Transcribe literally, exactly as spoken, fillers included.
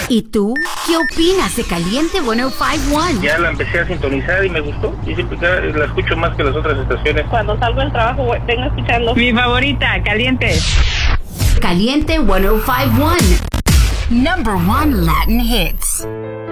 ¿Y tú? ¿Qué opinas de Caliente ciento cinco punto uno? Ya la empecé a sintonizar y me gustó. Y siempre que la escucho más que las otras estaciones. Cuando salgo del trabajo, vengo escuchando. Mi favorita, Caliente. Caliente ciento cinco punto uno. Number one Latin hits.